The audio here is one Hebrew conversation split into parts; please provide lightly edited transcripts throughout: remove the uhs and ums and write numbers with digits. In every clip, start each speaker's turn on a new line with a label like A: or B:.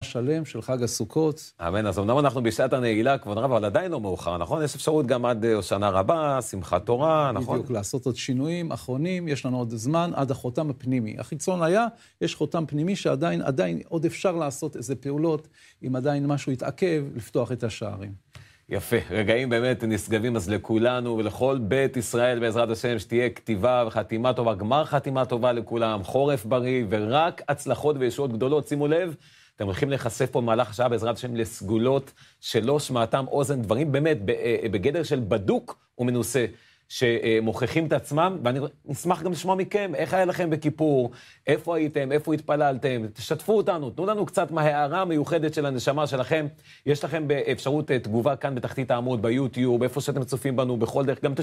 A: שלם של חג הסוכות.
B: אמן, אז אמנם אנחנו בשעת הנעילה, כבוד הרב, אבל עדיין לא מאוחר, נכון? יש אפשרות גם עד הושענא רבה, שמחת תורה, נכון?
A: בדיוק, לעשות עוד שינויים אחרונים, יש לנו עוד זמן עד החותם הפנימי. החיצון היה, יש חותם פנימי שעדיין עוד אפשר לעשות איזה פעולות, אם עדיין משהו יתעכב, לפתוח את השערים.
B: יפה, רגעים באמת נשגבים אז לכולנו ולכל בית ישראל בעזרת השם, שתהיה כתיבה וחתימה טובה, גמר חתימה טובה לכולם, חורף בריא ורק הצלחות וישועות גדולות. שימו לב, אתם הולכים לחשף פה במהלך השעה בעזרת השם לסגולות שלא שמעתם אוזן, דברים באמת בגדר של בדוק ומנוסה, שמוכיחים את עצמם, ואני נשמח גם לשמוע מכם, איך היה לכם בכיפור, איפה הייתם, איפה התפללתם, תשתפו אותנו, תנו לנו קצת מההערה המיוחדת של הנשמה שלכם, יש לכם באפשרות תגובה כאן בתחתית העמוד, ביוטיוב, איפה שאתם צופים בנו, בכל דרך, גם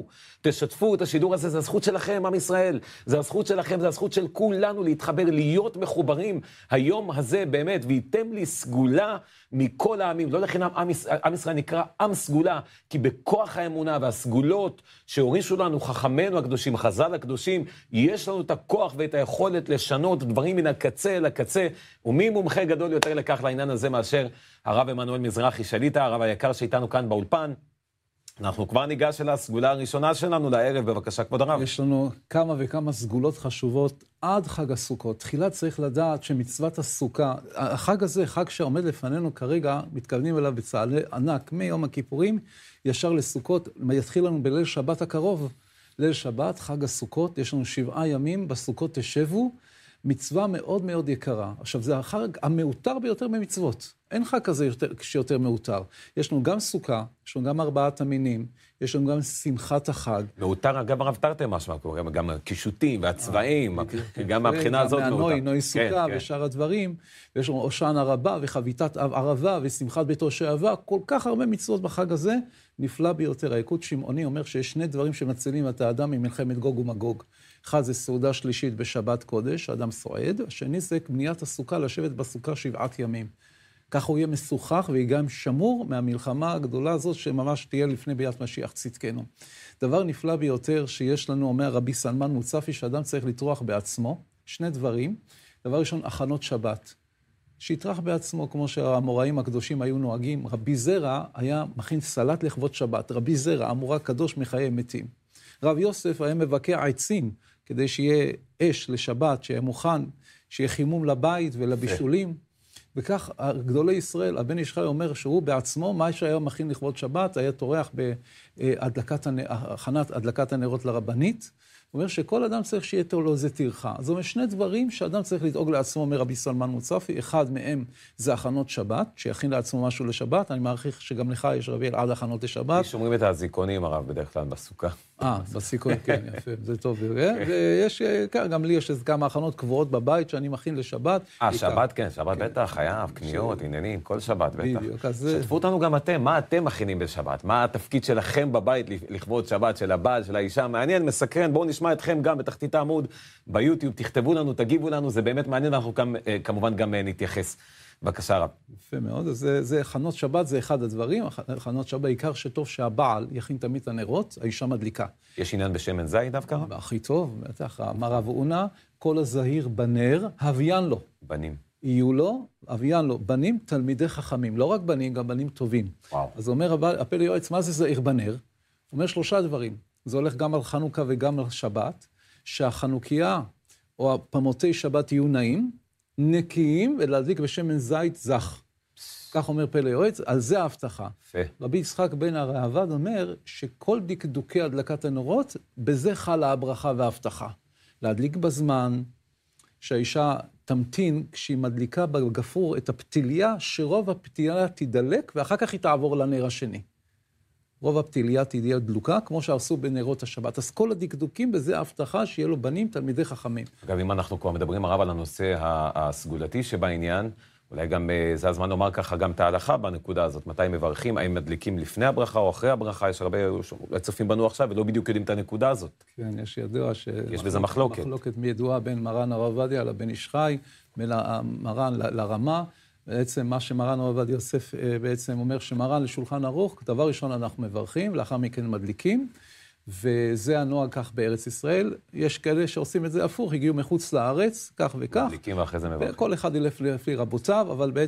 B: תשתפו את השידור הזה, זה הזכות שלכם, עם ישראל, זה הזכות שלכם, זה הזכות של כולנו להתחבר, להיות מחוברים, היום הזה באמת, וייתם לי סגולה מכל העמים, לא לחינם עם ישראל נקרא עם סגולה, כי בכוח האמונה והסגולות שהורישו לנו חכמינו הקדושים, חז"ל הקדושים, יש לנו את הכוח ואת היכולת לשנות דברים מן הקצה אל הקצה, ומי מומחה גדול יותר לכך לעניין הזה מאשר הרב עמנואל מזרחי שליט"א, הרב היקר שאיתנו כאן באולפן. אנחנו כבר ניגש אל הסגולה הראשונה שלנו לערב, בבקשה כבוד הרב.
A: יש לנו כמה וכמה סגולות חשובות עד חג הסוכות. תחילה צריך לדעת שמצוות הסוכה, החג הזה, חג שעומד לפנינו כרגע, מתכוונים אליו בצעדי ענק, מיום הכיפורים, ישר לסוכות, יתחיל לנו בליל שבת הקרוב. ליל שבת, חג הסוכות, יש לנו 7 ימים, בסוכות תשבו, מצווה מאוד מאוד יקרה. עכשיו, זה החג המאותר ביותר במצוות. אין חג כזה שיותר מאותר. יש לנו גם סוכה, יש לנו גם 4 המינים, יש לנו גם שמחת החג.
B: מאותר, אגב הרב תרתי משמע, גם הקישוטים והצבעים, גם מהבחינה הזאת מאותר.
A: נוי סוכה ושאר הדברים, ויש לנו הושענא רבה וחביתת ערבה ושמחת בית שעבר, כל כך הרבה מצוות בחג הזה, נפלא ביותר. היקוד שמעוני אומר שיש 2 דברים שמצילים את האדם ממלחמת גוג ומגוג. אחד זה סעודה שלישית בשבת קודש, האדם סועד, השני זה בניית הסוכה, לשבת בסוכה 7 ימים. כך הוא יהיה משוחח וגם שמור מהמלחמה הגדולה הזאת שממש תהיה לפני ביאת משיח צדקנו. דבר נפלא ביותר שיש לנו, אומר רבי סלמן מוצפי, שאדם צריך לטרוח בעצמו, 2 דברים. דבר ראשון, הכנות שבת. שיטרח בעצמו, כמו שהאמוראים הקדושים היו נוהגים. רבי זרע היה מכין סלט לכבוד שבת. רבי זרע, אמורא קדוש מחיי מתים. רב יוסף היה מבקע עצים, כדי שיהיה אש לשבת, שיהיה מוכן, שיהיה חימום לבית ולבישולים. וכך גדולי ישראל, הבן איש חי אומר שהוא בעצמו, מה שהיה מכין לכבוד שבת, היה טורח בהכנת הדלקת הנרות לרבנית. הוא אומר שכל אדם צריך שיהיה לו איזה טרחה. אז הוא אומר 2 דברים שאדם צריך לדאוג לעצמו, אומר רבי סלמן מוצפי. אחד מהם זה הכנות שבת, שיכין לעצמו משהו לשבת. אני מעריך שגם לך יש רבי עד הכנות לשבת.
B: שומרים את הזיכונים הרב בדרך כלל בסוכה.
A: בסיקון, כן, יפה, זה טוב. ויש, גם לי יש כמה הכנות קבועות בבית שאני מכין לשבת.
B: שבת, כן, שבת בטח, חייב, קניות, עניינים, כל שבת בטח. שתפו אותנו גם אתם, מה אתם מכינים בשבת? מה התפקיד שלכם בבית לכבוד שבת, של הבעל, של האישה? מעניין, מסקרן, בואו נשמע אתכם גם בתחתית העמוד, ביוטיוב, תכתבו לנו, תגיבו לנו, זה באמת מעניין, אנחנו כמובן גם נתייחס. בבקשה רב.
A: יפה מאוד, אז זה חנות שבת, זה אחד הדברים, חנות שבת, בעיקר שטוב שהבעל יכין תמיד את הנרות, האישה מדליקה.
B: יש עניין בשמן זית דווקא?
A: הכי טוב, בטח, אמר רב אונה, כל הזהיר בנר, הביין לו.
B: בנים.
A: יהיו לו, אביין לו, בנים תלמידי חכמים, לא רק בנים, גם בנים טובים.
B: וואו.
A: אז אומר הפלא יועץ, מה זה זהיר בנר? הוא אומר 3 דברים, זה הולך גם על חנוכה וגם על שבת, שהחנוכיה או הפמותי שבת יהיו נעים, נקיים ולהדליק בשמן זית זך. כך אומר פלא יועץ, על זה ההבטחה. רבי יצחק בן הראב"ד אומר שכל דקדוקי הדלקת הנרות, בזה חלה הברכה וההבטחה. להדליק בזמן, שהאישה תמתין כשהיא מדליקה בגפרור את הפתיליה, שרוב הפתיליה תדלק ואחר כך היא תעבור לנר השני. רוב הפתיליה תהיה דלוקה, כמו שעשו בנרות השבת. אז כל הדקדוקים בזה ההבטחה שיהיה לו בנים תלמידי חכמים.
B: אגב, אם אנחנו כבר מדברים הרב על הנושא הסגולתי שבעניין, אולי גם זה הזמן לומר ככה גם את ההלכה בנקודה הזאת. מתי מברכים, האם מדליקים לפני הברכה או אחרי הברכה? יש הרבה צופים בנו עכשיו ולא בדיוק יודעים את הנקודה הזאת.
A: כן, יש ידוע
B: יש בזה מחלוקת.
A: מחלוקת מידועה בין מרן הרב עובדיה לבן איש חי, בין מרן לרמה. בעצם מה שמרן הרב עובדיה יוסף בעצם אומר שמרן לשולחן ערוך, דבר ראשון אנחנו מברכים, לאחר מכן מדליקים, וזה הנוהג כך בארץ ישראל. יש כאלה שעושים את זה הפוך, הגיעו מחוץ לארץ, כך וכך.
B: מדליקים ואחרי זה מברכים.
A: כל אחד ילך לפי רבותיו, אבל בעצם